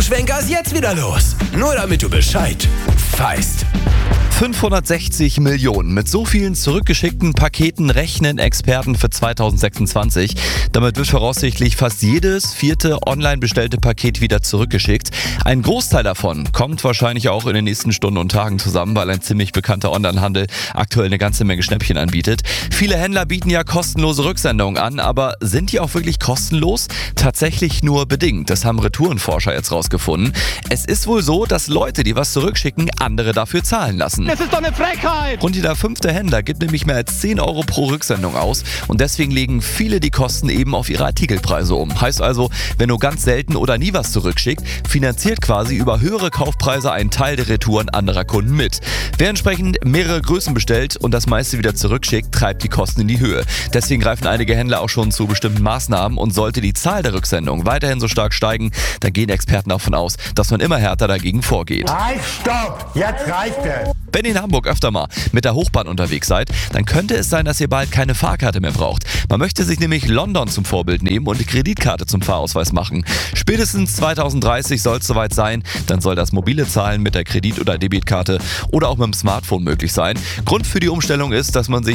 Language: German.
Schwenker ist jetzt wieder los. Nur damit du Bescheid weißt. 560 Millionen. Mit so vielen zurückgeschickten Paketen rechnen Experten für 2026. Damit wird voraussichtlich fast jedes vierte online bestellte Paket wieder zurückgeschickt. Ein Großteil davon kommt wahrscheinlich auch in den nächsten Stunden und Tagen zusammen, weil ein ziemlich bekannter Onlinehandel aktuell eine ganze Menge Schnäppchen anbietet. Viele Händler bieten ja kostenlose Rücksendungen an, aber sind die auch wirklich kostenlos? Tatsächlich nur bedingt. Das haben Retourenforscher jetzt rausgefunden. Es ist wohl so, dass Leute, die was zurückschicken, andere dafür zahlen lassen. Das ist doch eine Frechheit! Rund jeder 5. Händler gibt nämlich mehr als 10 Euro pro Rücksendung aus und deswegen legen viele die Kosten eben auf ihre Artikelpreise um. Heißt also, wenn nur ganz selten oder nie was zurückschickt, finanziert quasi über höhere Kaufpreise einen Teil der Retouren anderer Kunden mit. Wer entsprechend mehrere Größen bestellt und das meiste wieder zurückschickt, treibt die Kosten in die Höhe. Deswegen greifen einige Händler auch schon zu bestimmten Maßnahmen und sollte die Zahl der Rücksendungen weiterhin so stark steigen, dann gehen Experten davon aus, dass man immer härter dagegen vorgeht. Halt, stopp! Jetzt reicht es! Wenn ihr in Hamburg öfter mal mit der Hochbahn unterwegs seid, dann könnte es sein, dass ihr bald keine Fahrkarte mehr braucht. Man möchte sich nämlich London zum Vorbild nehmen und die Kreditkarte zum Fahrausweis machen. Spätestens 2030 soll es soweit sein, dann soll das mobile Zahlen mit der Kredit- oder Debitkarte oder auch mit dem Smartphone möglich sein. Grund für die Umstellung ist, dass man sich